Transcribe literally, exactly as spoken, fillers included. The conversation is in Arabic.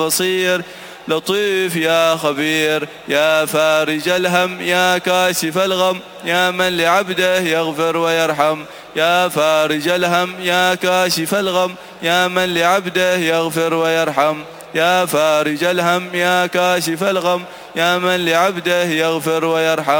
بصير. لطيف يا خبير يا فارج الهم يا كاشف الغم يا من لعبده يغفر ويرحم. يا فارج الهم يا كاشف الغم يا من لعبده يغفر ويرحم. يا فارج الهم يا كاشف الغم يا من لعبده يغفر ويرحم.